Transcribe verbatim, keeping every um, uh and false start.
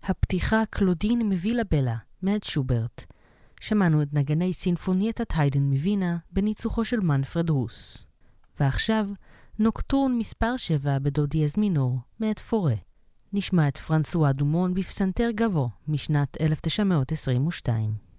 הפתיחה קלודין מווילה בלה, מאת שוברט. שמענו את נגני סינפונייטת היידן מווינה בניצוחו של מנפרד הוס. ועכשיו, נוקטורן מספר שבע בדו דיאז מינור, מאת פורה. נשמע את פרנסואה דומון בפסנתר גבו, משנת אלף תשע מאות עשרים ושתיים.